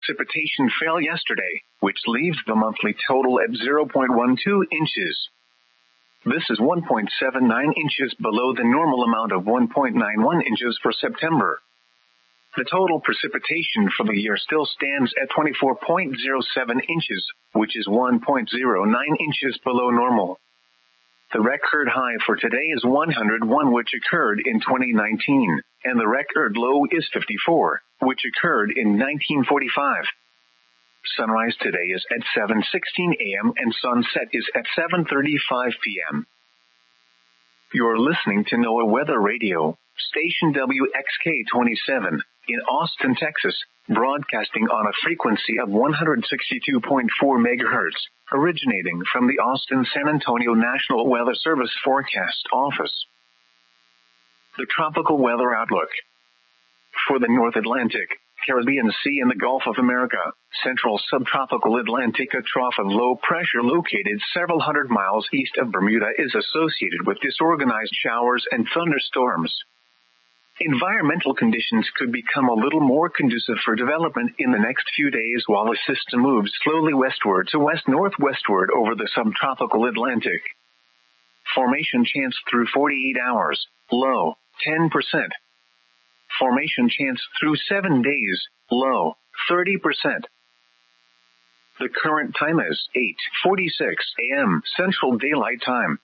precipitation fell yesterday, which leaves the monthly total at 0.12 inches. This is 1.79 inches below the normal amount of 1.91 inches for September. The total precipitation for the year still stands at 24.07 inches, which is 1.09 inches below normal. The record high for today is 101, which occurred in 2019, and the record low is 54, which occurred in 1945. Sunrise today is at 7:16 a.m. and sunset is at 7:35 p.m. You're listening to NOAA Weather Radio, station WXK-27, in Austin, Texas, broadcasting on a frequency of 162.4 megahertz, originating from the Austin-San Antonio National Weather Service Forecast Office. The tropical weather outlook. For the North Atlantic, Caribbean Sea and the Gulf of America, central subtropical Atlantic, a trough of low pressure located several hundred miles east of Bermuda is associated with disorganized showers and thunderstorms. Environmental conditions could become a little more conducive for development in the next few days while the system moves slowly westward to west-northwestward over the subtropical Atlantic. Formation chance through 48 hours, low, 10%. Formation chance through 7 days, low, 30%. The current time is 8:46 a.m. Central Daylight Time.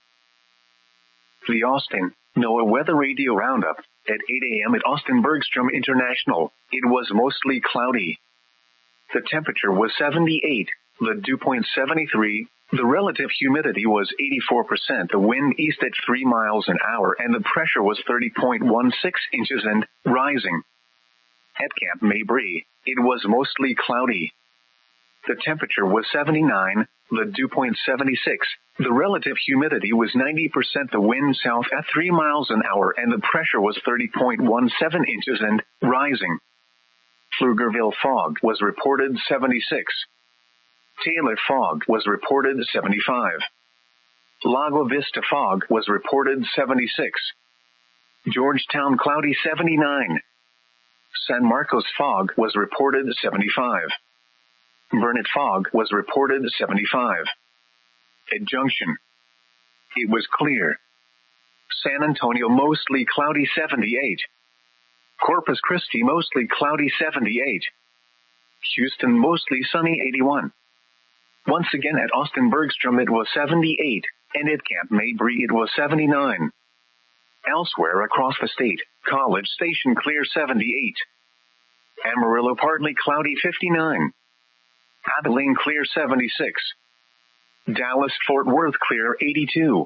The Austin NOAA Weather Radio Roundup. At 8 a.m. at Austin Bergstrom International, it was mostly cloudy. The temperature was 78, the dew point 73, the relative humidity was 84%, the wind east at 3 miles an hour, and the pressure was 30.16 inches and rising. At Camp Mabry, it was mostly cloudy. The temperature was 79, the dew point 76, the relative humidity was 90%, the wind south at 3 miles an hour, and the pressure was 30.17 inches and rising. Pflugerville fog was reported 76. Taylor fog was reported 75. Lago Vista fog was reported 76. Georgetown cloudy 79. San Marcos fog was reported 75. Burnett fog was reported 75. At Junction, it was clear. San Antonio mostly cloudy 78. Corpus Christi mostly cloudy 78. Houston mostly sunny 81. Once again at Austin Bergstrom it was 78, and at Camp Mabry it was 79. Elsewhere across the state, College Station clear 78. Amarillo partly cloudy 59. Abilene clear 76. Dallas-Fort Worth clear 82.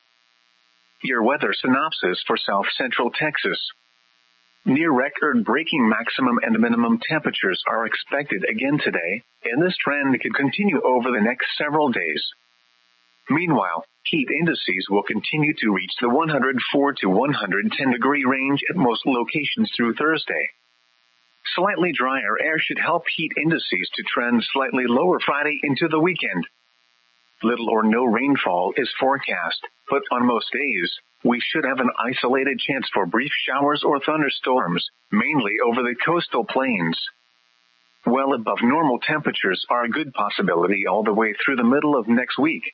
Your weather synopsis for South Central Texas. Near record-breaking maximum and minimum temperatures are expected again today, and this trend could continue over the next several days. Meanwhile, heat indices will continue to reach the 104 to 110 degree range at most locations through Thursday. Slightly drier air should help heat indices to trend slightly lower Friday into the weekend. Little or no rainfall is forecast, but on most days, we should have an isolated chance for brief showers or thunderstorms, mainly over the coastal plains. Well above normal temperatures are a good possibility all the way through the middle of next week.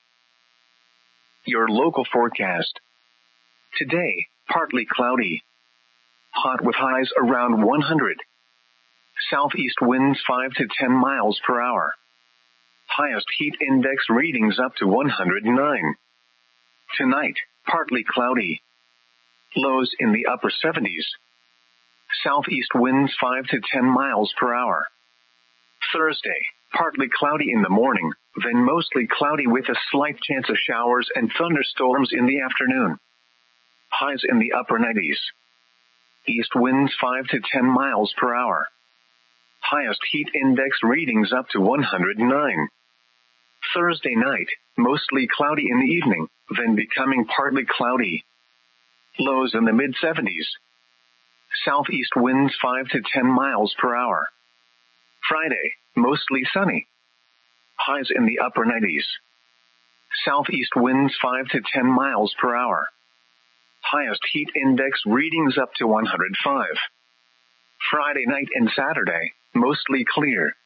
Your local forecast. Today, partly cloudy. Hot with highs around 100. Southeast winds 5 to 10 miles per hour. Highest heat index readings up to 109. Tonight, partly cloudy. Lows in the upper 70s. Southeast winds 5 to 10 miles per hour. Thursday, partly cloudy in the morning, then mostly cloudy with a slight chance of showers and thunderstorms in the afternoon. Highs in the upper 90s. East winds 5 to 10 miles per hour. Highest heat index readings up to 109. Thursday night, mostly cloudy in the evening, then becoming partly cloudy. Lows in the mid-70s. Southeast winds 5 to 10 miles per hour. Friday, mostly sunny. Highs in the upper 90s. Southeast winds 5 to 10 miles per hour. Highest heat index readings up to 105. Friday night and Saturday, mostly clear.